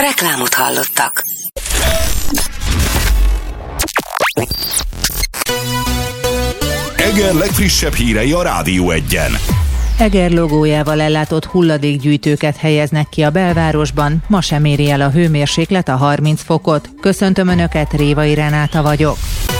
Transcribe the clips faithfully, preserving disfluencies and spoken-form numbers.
Reklámot hallottak. Eger legfrissebb hírei a Rádió Egyen. Eger logójával ellátott hulladékgyűjtőket helyeznek ki a belvárosban, ma sem éri el a hőmérséklet a harminc fokot. Köszöntöm Önöket, Révai Renáta vagyok.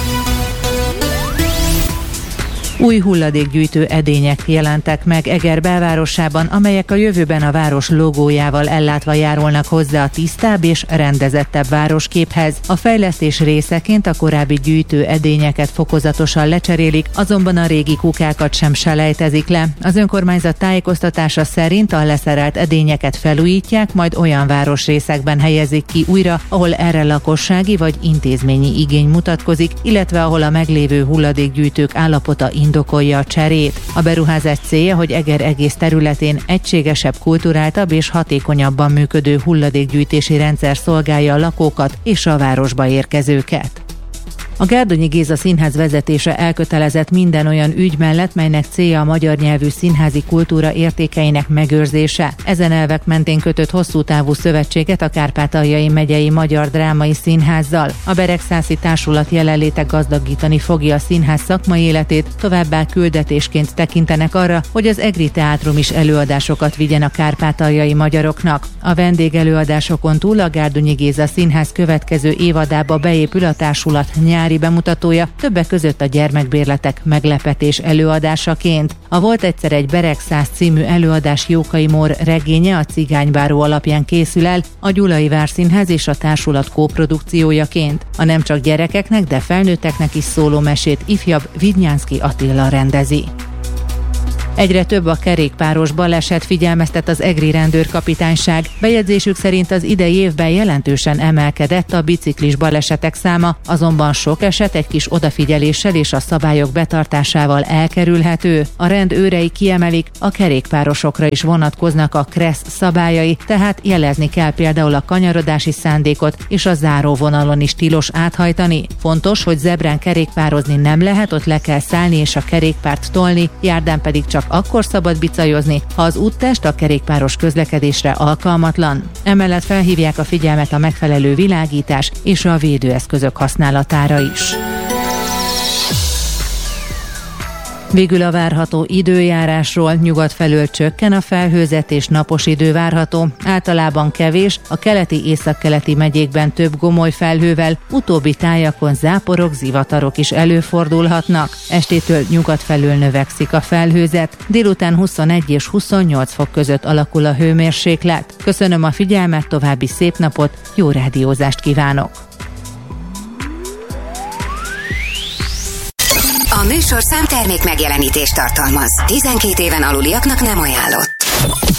Új hulladékgyűjtő edények jelentek meg Eger belvárosában, amelyek a jövőben a város logójával ellátva járulnak hozzá a tisztább és rendezettebb városképhez. A fejlesztés részeként a korábbi gyűjtő edényeket fokozatosan lecserélik, azonban a régi kukákat sem selejtezik le. Az önkormányzat tájékoztatása szerint a leszerelt edényeket felújítják, majd olyan városrészekben helyezik ki újra, ahol erre lakossági vagy intézményi igény mutatkozik, illetve ahol a meglévő hulladékgyűjtők állapota indokolja a cserét. A beruházás célja, hogy Eger egész területén egységesebb, kulturáltabb és hatékonyabban működő hulladékgyűjtési rendszer szolgálja a lakókat és a városba érkezőket. A Gárdonyi Géza Színház vezetése elkötelezett minden olyan ügy mellett, melynek célja a magyar nyelvű színházi kultúra értékeinek megőrzése. Ezen elvek mentén kötött hosszú távú szövetséget a Kárpátaljai Megyei Magyar Drámai Színházzal. A Beregszászi Társulat jelenléte gazdagítani fogja a színház szakmai életét, továbbá küldetésként tekintenek arra, hogy az egri teátrum is előadásokat vigyen a kárpátaljai magyaroknak. A vendégelőadásokon túl a Gárdonyi Géza Színház következő évadába beépül a társulat nyári bemutatója, többek között a gyermekbérletek meglepetés előadásaként. A Volt egyszer egy Beregszász című előadás Jókai Mór regénye a Cigánybáró alapján készül el, a Gyulai Várszínház és a társulat kóprodukciójaként. A nem csak gyerekeknek, de felnőtteknek is szóló mesét ifjabb Vidnyánszky Attila rendezi. Egyre több a kerékpáros baleset, figyelmeztet az egri rendőrkapitányság. Bejegyzésük szerint az idei évben jelentősen emelkedett a biciklis balesetek száma, azonban sok eset egy kis odafigyeléssel és a szabályok betartásával elkerülhető. A rend őrei kiemelik, a kerékpárosokra is vonatkoznak a kressz szabályai, tehát jelezni kell például a kanyarodási szándékot, és a záróvonalon is tilos áthajtani. Fontos, hogy zebrán kerékpározni nem lehet, ott le kell szállni és a kerékpárt tolni, járdán pedig csak akkor szabad bicajozni, ha az úttest a kerékpáros közlekedésre alkalmatlan. Emellett felhívják a figyelmet a megfelelő világítás és a védőeszközök használatára is. Végül a várható időjárásról: nyugat felől csökken a felhőzet és napos idő várható, általában kevés, a keleti északkeleti megyékben több gomoly felhővel, utóbbi tájakon záporok, zivatarok is előfordulhatnak. Estétől nyugat felől növekszik a felhőzet, délután huszonegy és huszonnyolc fok között alakul a hőmérséklet. Köszönöm a figyelmet, további szép napot, jó rádiózást kívánok! A műsorszám termék megjelenítést tartalmaz. tizenkét éven aluliaknak nem ajánlott.